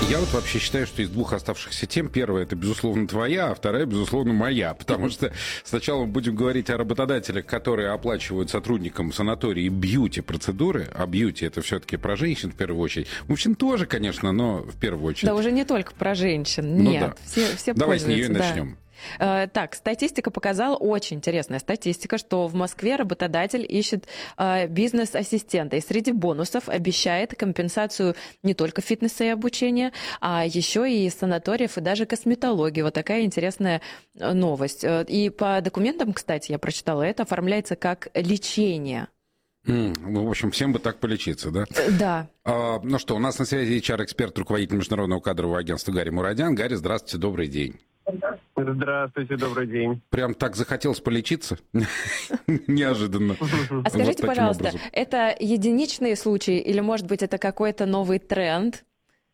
Я вот вообще считаю, что из двух оставшихся тем, первая это, безусловно, твоя, а вторая, безусловно, моя. Потому что сначала мы будем говорить о работодателях, которые оплачивают сотрудникам санатории бьюти-процедуры. А бьюти это все-таки про женщин в первую очередь. Мужчин тоже, конечно, но в первую очередь. Да, уже не только про женщин. Ну, Нет, да. все Давай пользуются. с нее и начнем. Так, статистика показала, очень интересная статистика, что в Москве работодатель ищет бизнес-ассистента. И среди бонусов обещает компенсацию не только фитнеса и обучения, а еще и санаториев, и даже косметологии. Вот такая интересная новость. И по документам, кстати, я прочитала, это оформляется как лечение. В общем, всем бы так полечиться, да? Да. Ну что, у нас на связи HR-эксперт, руководитель международного кадрового агентства Гарри Мурадян. Гарри, здравствуйте, добрый день. Здравствуйте, добрый день. Прям так захотелось полечиться? Неожиданно. А скажите, пожалуйста, это единичные случаи или, может быть, это какой-то новый тренд?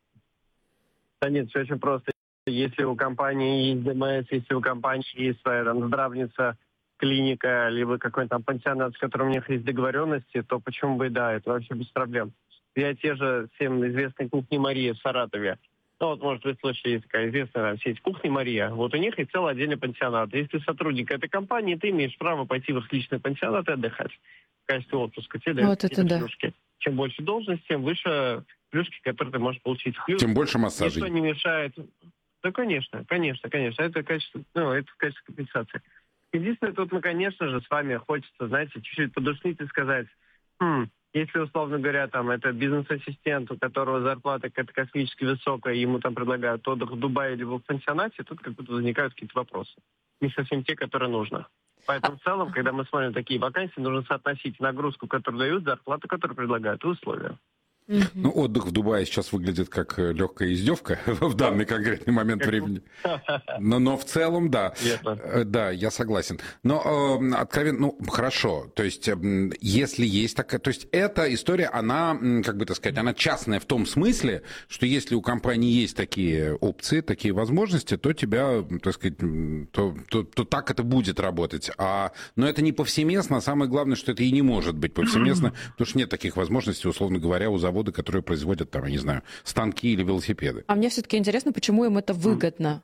Да нет, все очень просто. Если у компании есть ДМС, если у компании есть своя там здравница, клиника, либо какой-то там пансионат, с которым у них есть договоренности, то почему бы и да, это вообще без проблем. Я те же всем известные кухни Мария в Саратове. Ну вот, может, вы слышали, есть такая известная сеть «Кухни Мария». Вот у них есть целый отдельный пансионат. Если ты сотрудник этой компании, ты имеешь право пойти в их личный пансионат и отдыхать в качестве отпуска. Тебе дают какие-то плюшки. Чем больше должность, тем выше плюшки, которые ты можешь получить. Плюс, тем больше массажей. Ничто не мешает. Да, конечно. Это качество, это в качестве компенсации. Единственное, тут, конечно же, с вами хочется, знаете, чуть-чуть подушнить и сказать, если, условно говоря, там это бизнес-ассистент, у которого зарплата какая-то космически высокая, и ему там предлагают отдых в Дубае либо в пансионате, тут как будто возникают какие-то вопросы. Не совсем те, которые нужно. Поэтому в целом, когда мы смотрим такие вакансии, нужно соотносить нагрузку, которую дают, зарплату, которую предлагают, и условия. Ну, отдых в Дубае сейчас выглядит как легкая издевка в данный конкретный момент времени. Но в целом, да. Да, я согласен. Но откровенно, хорошо. То есть, если есть такая... То есть, эта история, она, как бы так сказать, она частная в том смысле, что если у компании есть такие опции, такие возможности, то тебя, так сказать, то так это будет работать. Но это не повсеместно, а самое главное, что это и не может быть повсеместно, потому что нет таких возможностей, условно говоря, у завода, которые производят, там, я не знаю, станки или велосипеды. А мне все-таки интересно, почему им это выгодно,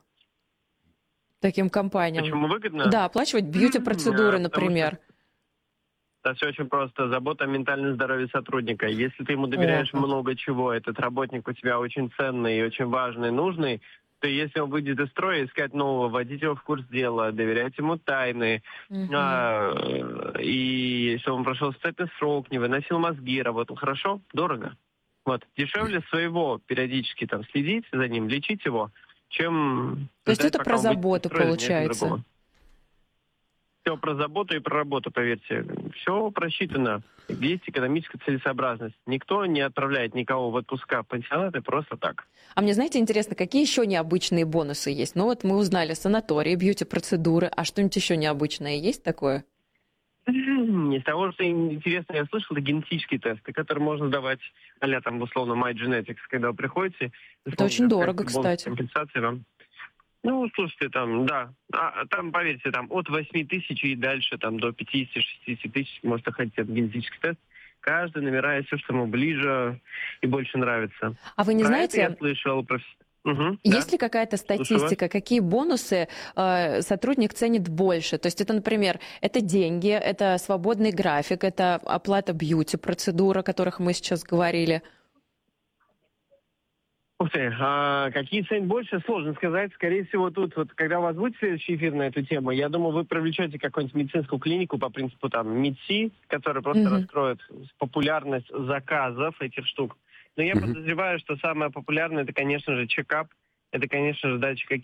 таким компаниям? Почему выгодно? Да, оплачивать бьюти-процедуры, например. Да, все очень просто. Забота о ментальном здоровье сотрудника. Если ты ему доверяешь много чего, этот работник у тебя очень ценный, очень важный, нужный, то если он выйдет из строя, искать нового, вводить его в курс дела, доверять ему тайны, и если он прошел испытательный срок, не выносил мозги, работал хорошо, дорого. Вот. Дешевле своего периодически там следить за ним, лечить его, чем... То есть это про заботу, получается? Все про заботу и про работу, поверьте. Все просчитано. Есть экономическая целесообразность. Никто не отправляет никого в отпуска в пансионаты просто так. А мне, знаете, интересно, какие еще необычные бонусы есть? Ну вот мы узнали санатории, бьюти-процедуры. А что-нибудь еще необычное есть такое? Из того, что интересно, я слышал, это генетические тесты, которые можно сдавать а-ля там условно MyGenetics, когда вы приходите. Это очень дорого, кстати. Компенсации вам. Ну, слушайте, там, да. Там, поверьте, там от 8 тысяч и дальше там до 50-60 тысяч может доходить этот генетический тест. Каждый набирает все, что ему ближе и больше нравится. А вы не знаете... Это я слышал про... Есть ли какая-то статистика, какие бонусы сотрудник ценит больше? То есть это, например, это деньги, это свободный график, это оплата бьюти-процедур, о которых мы сейчас говорили. Ух ты, какие ценят больше, сложно сказать. Скорее всего, тут, вот, когда у вас будет следующий эфир на эту тему, я думаю, вы привлечете какую-нибудь медицинскую клинику по принципу там МИДСИ, которая просто раскроет популярность заказов этих штук. Но я подозреваю, что самое популярное, это, конечно же, чекап, это, конечно же, датчик